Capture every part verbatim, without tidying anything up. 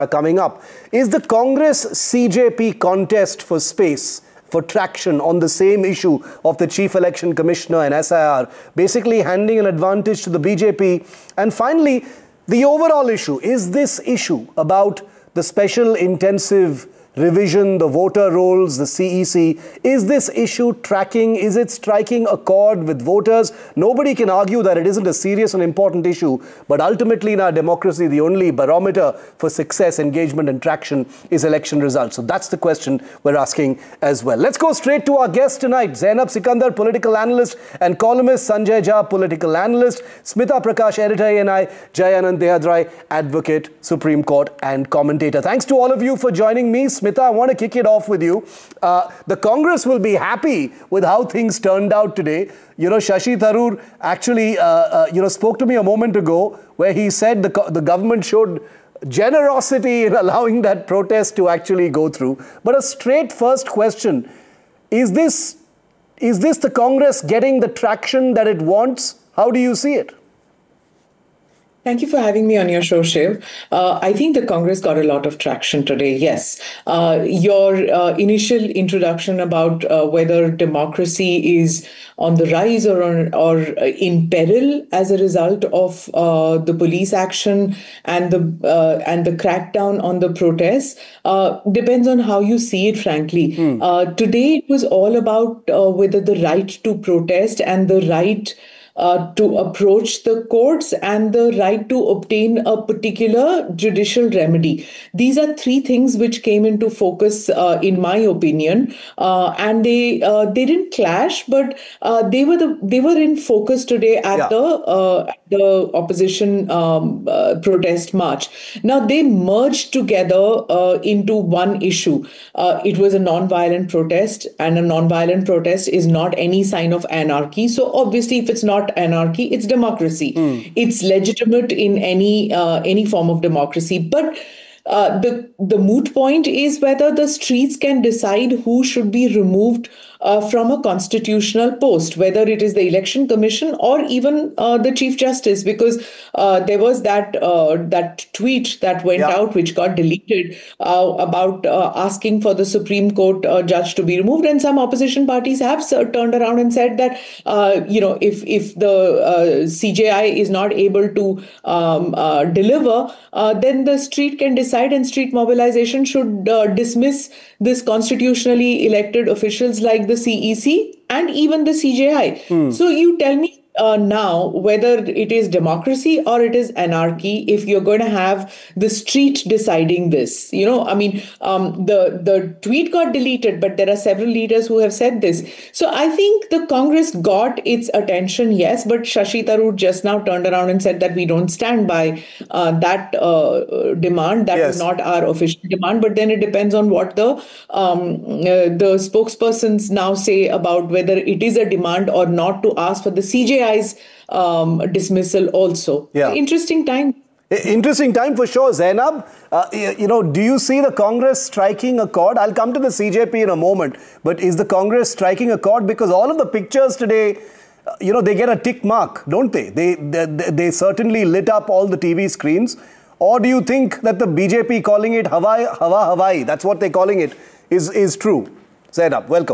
are coming up. Is the Congress C J P contest for space, for traction on the same issue of the Chief Election Commissioner and S I R, basically handing an advantage to the B J P? And finally, the overall issue, is this issue about the special intensive revision, the voter rolls, the C E C, is this issue tracking, is it striking a chord with voters? Nobody can argue that it isn't a serious and important issue, but ultimately in our democracy, the only barometer for success, engagement and traction is election results. So that's the question we're asking as well. Let's go straight to our guest tonight, Zainab Sikandar, political analyst, and columnist, Sanjay Jha, political analyst, Smita Prakash, editor A N I, Jayanand Dehadrai, advocate, Supreme Court and commentator. Thanks to all of you for joining me. Smita, I want to kick it off with you. Uh, the Congress will be happy with how things turned out today. You know, Shashi Tharoor actually, uh, uh, you know, spoke to me a moment ago where he said the, the government showed generosity in allowing that protest to actually go through. But a straight first question, is this, is this the Congress getting the traction that it wants? How do you see it? Thank you for having me on your show, Shiv. Uh, I think the Congress got a lot of traction today, yes. Uh, your uh, initial introduction about uh, whether democracy is on the rise or, on, or in peril as a result of uh, the police action and the uh, and the crackdown on the protests uh, depends on how you see it, frankly. Hmm. Uh, today, it was all about uh, whether the right to protest and the right Uh, to approach the courts and the right to obtain a particular judicial remedy. These are three things which came into focus, uh, in my opinion, uh, and they uh, they didn't clash, but uh, they were the they were in focus today at yeah. the uh, the opposition um, uh, protest march. Now they merged together uh, into one issue. Uh, it was a non-violent protest, and a non-violent protest is not any sign of anarchy. So obviously, if it's not anarchy, it's democracy. Mm. It's legitimate in any uh, any form of democracy. But uh, the the moot point is whether the streets can decide who should be removed uh, from a constitutional post, whether it is the Election Commission or even uh, the Chief Justice, because uh, there was that uh, that tweet that went yeah. out, which got deleted, uh, about uh, asking for the Supreme Court uh, judge to be removed, and some opposition parties have uh, turned around and said that uh, you know if if the uh, C J I is not able to um, uh, deliver, uh, then the street can decide, and street mobilization should uh, dismiss this constitutionally elected officials like the C E C and even the C J I. Hmm. So you tell me uh, now whether it is democracy or it is anarchy if you're going to have the street deciding this. You know, I mean, um, the, the tweet got deleted, but there are several leaders who have said this. So I think the Congress got its attention, yes, but Shashi Tharoor just now turned around and said that we don't stand by uh, that uh, demand. That yes. is not our official demand, but then it depends on what the um, uh, the spokespersons now say about whether it is a demand or not to ask for the C J I's um, dismissal also. Yeah. Interesting time. Interesting time for sure, Zainab. Uh, you know, do you see the Congress striking a chord? I'll come to the C J P in a moment, but is the Congress striking a chord? Because all of the pictures today, uh, you know, they get a tick mark, don't they? They, they? They certainly lit up all the T V screens. Or do you think that the B J P calling it Hawaii, Hawa Hawaii, that's what they're calling it, is, is true? Zainab, welcome.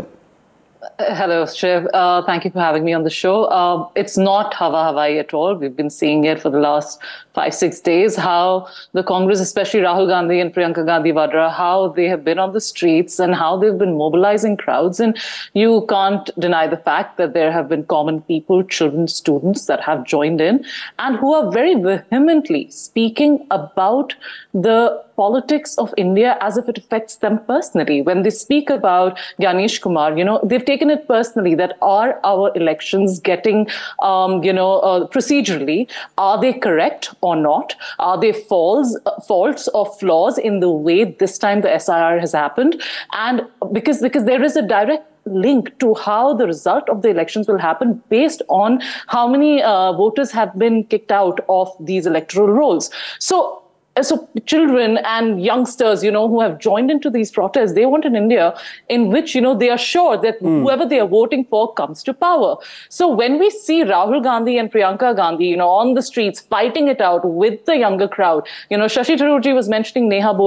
Uh, hello, Shiv. Uh, thank you for having me on the show. Uh, it's not Hawa Hawaii at all. We've been seeing it for the last five, six days, how the Congress, especially Rahul Gandhi and Priyanka Gandhi Vadra, how they have been on the streets and how they've been mobilizing crowds. And you can't deny the fact that there have been common people, children, students that have joined in and who are very vehemently speaking about the politics of India as if it affects them personally. When they speak about Ganesh Kumar, you know, they've taken it personally that are our elections getting, um, you know, uh, procedurally, are they correct or not? Are they false, uh, faults or flaws in the way this time the S I R has happened? And because, because there is a direct link to how the result of the elections will happen based on how many uh, voters have been kicked out of these electoral rolls. So so children and youngsters, you know, who have joined into these protests, they want an India in which, you know, they are sure that mm. whoever they are voting for comes to power. So when we see Rahul Gandhi and Priyanka Gandhi, you know, on the streets fighting it out with the younger crowd, you know, Shashi Tharoor ji was mentioning Neha